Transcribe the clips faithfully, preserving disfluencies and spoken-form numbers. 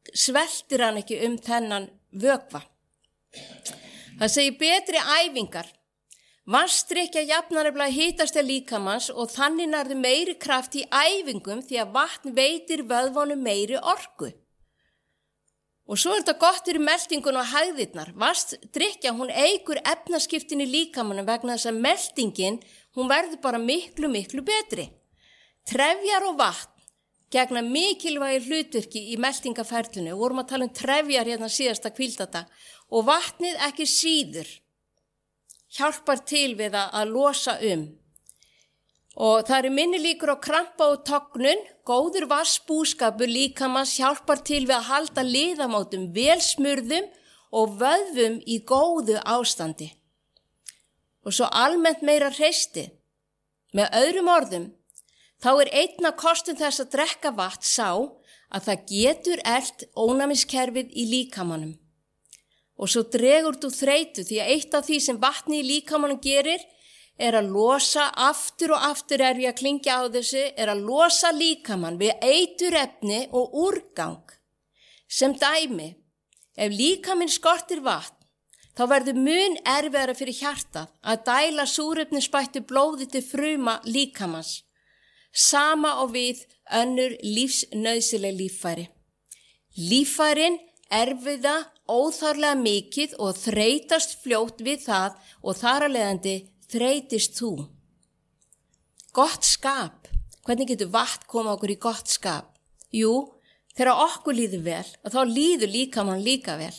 sveltir hann ekki um þennan vökva. Það segir betri æfingar. Vatnsdrykkja jafnar nefnilega hitastig líkamans og þannig nærðu meiri kraft í æfingum því að vatn veitir vöðvunum meiri orku. Og svo er þetta gott fyrir meltingun og hægðirnar. Vatnsdrykkja, hún eykur efnaskiptin í líkamanum vegna þess að meltingin, hún verður bara miklu, miklu betri. Trefjar og vatn gegna mikilvægi hlutverki í meltingaferlinu. Við vorum að tala um trefjar hérna síðasta hvíldardag og vatnið ekki síður hjálpar til við að losa um. Og það eru minni líkur á krampa og tognun, góður vatnsbúskapur líkamans hjálpar til við að halda liðamótum vel smurðum og vöðvum í góðu ástandi. Og svo almennt meira hreysti. Með öðrum orðum, þá er einn af kostum þess að drekka vatn sá að það getur elt ónæmiskerfið í líkamanum. Og svo dregur þú þreytu því að eitt af því sem vatni í líkamanum gerir er að losa aftur og aftur er við að klingja á þessu, er að losa líkamann við eiturefni og úrgang. Sem dæmi, ef líkaminn skortir vatn, þá verður mun erfiðara fyrir hjartað að dæla súrefnisbættu blóði til fruma líkamans. Sama og við önnur lífsnauðsynleg líffæri. Líffærin erfiða óþarlega mikið og þreytast fljótt við það og þar að leiðandi þreytist þú. Gott skap. Hvernig getur vatn koma okkur í gott skap? Jú, þegar okkur líður vel, og þá líður líkamann líka vel.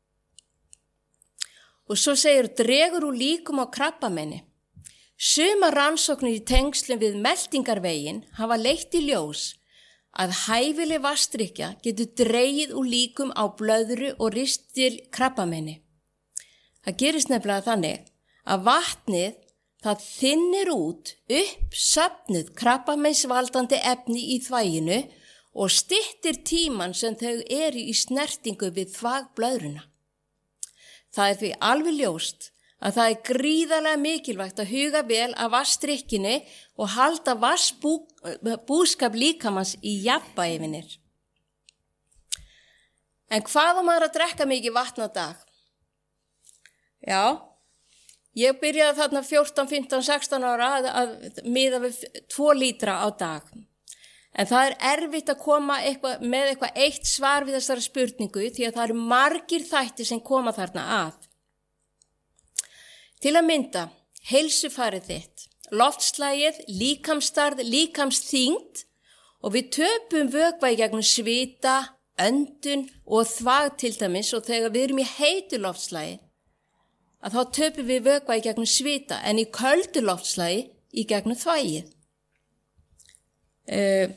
Og svo segir, dregur úr líkum á krabbamenni. Sumar rannsóknir í tengslum við meltingarveginn hafa leitt í ljós að hæfileg vatnsdrykkja getur dregið úr líkum á blöðru og ristil krabbamenni. Það gerist nefnilega þannig að vatnið það þynnir út uppsöfnuð krabbameinsvaldandi efni í þvaginu og styttir tíman sem þau eru í snertingu við þvagblöðruna. Það er því alveg ljóst að það er gríðarlega mikilvægt að huga vel að vatnsdrykkjunni og halda vatnsbúskap líkamans í jafnvægi. En hvað á maður að drekka mikið vatn á dag? Já, ég byrjaði þarna fjórtán, fimmtán, sextán ára að, að miða við tvo lítra á dag. En það er erfitt að koma eitthvað, með eitthvað eitt svar við þessari spurningu því að það eru margir þættir sem koma þarna að. Til að mynda, heilsufarið þitt, loftslagið, líkamsstærð, líkamsþyngd og við töpum vökva í gegnum svita, öndun og þvag til dæmis og þegar við erum í heitu loftslagi að þá töpum við vökva í gegnum svita en í köldu loftslagi í gegnum þvagið. Uh,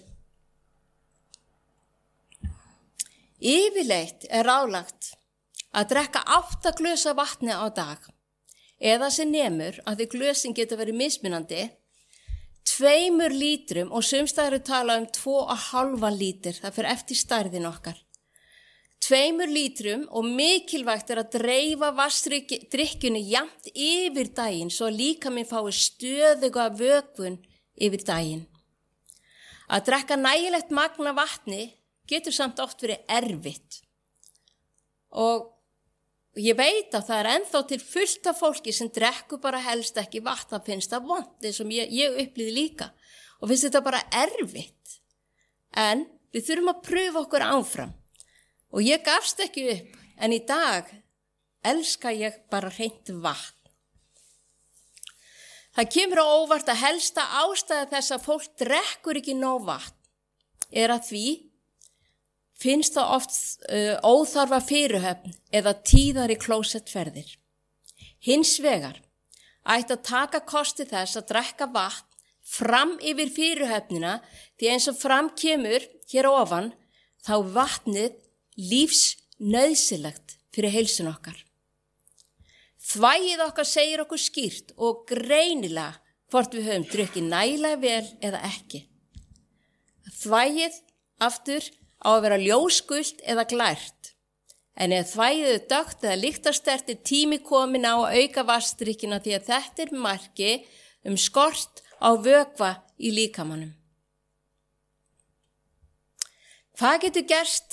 yfirleitt er ráðlagt að drekka átta glös af vatni á dag eða sem nemur að því glösin geta verið mismunandi tveimur lítrum og sumstaðar eru talað um tvo og hálfan lítur, það fyrir eftir stærðin okkar. Tveimur lítrum og mikilvægt er að dreifa vatnsdrykkjunni jafnt yfir daginn svo að líkaminn fái stöðuga vökvun yfir daginn. Að drekka nægilegt magn af vatni getur samt oft verið erfitt. Og ég veit að það er ennþá til fullt af fólki sem drekkur bara helst ekki vatn, það finnst það vont eins og ég, ég upplýði líka og finnst þetta bara erfitt. En við þurfum að pröfa okkur áfram og ég gafst ekki upp en í dag elska ég bara hreint vatn. Það kemur á óvart að helsta ástæða þess að fólk drekkur ekki nóg vatn er að því finnst það oft uh, óþarfa fyrirhöfn eða tíðari klósettferðir. Hins vegar ætti að taka kosti þess að drekka vatn fram yfir fyrirhöfnina því eins og fram kemur hér ofan þá vatnið lífsnauðsynlegt fyrir heilsun okkar. Þvagið okkar segir okkur skýrt og greinilega hvort við höfum drukkið nægilega vel eða ekki. Þvagið aftur á að vera ljósgult eða glært. En ef þvagið er dökkt eða lyktarsterkt er tími komin á að auka vatnsdrykkina því að þetta er marki um skort á vökva í líkamanum. Hvað getur gerst